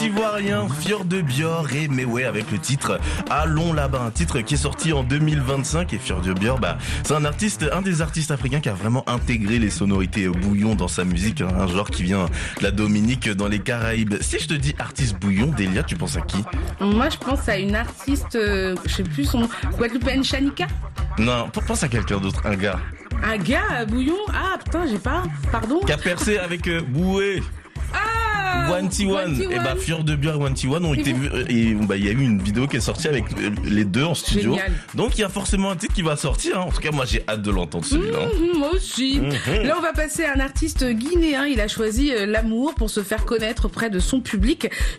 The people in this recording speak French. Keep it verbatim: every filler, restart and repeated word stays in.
Ivoirien, Fior de Bior et Mewé avec le titre Allons là-bas, un titre qui est sorti en deux mille vingt-cinq. Et Fior de Bior, bah, c'est un artiste, un des artistes africains qui a vraiment intégré les sonorités bouillon dans sa musique, hein, un genre qui vient de la Dominique dans les Caraïbes. Si je te dis artiste bouillon, Delia, tu penses à qui? Moi, je pense à une artiste, euh, je sais plus son nom, Guadeloupéenne Chanika. Non, pense à quelqu'un d'autre, un gars. Un gars, euh, bouillon. Ah putain, j'ai pas. Pardon. Qui a percé avec euh, Boué. One T One. Et bah Fior de Bior et One T One ont été vus et bah il y a eu une vidéo qui est sortie avec les deux en studio. Génial. Donc il y a forcément un titre qui va sortir, hein. En tout cas moi j'ai hâte de l'entendre celui-là. Mmh, moi aussi. Mmh. Là on va passer à un artiste guinéen. Il a choisi l'amour pour se faire connaître auprès de son public.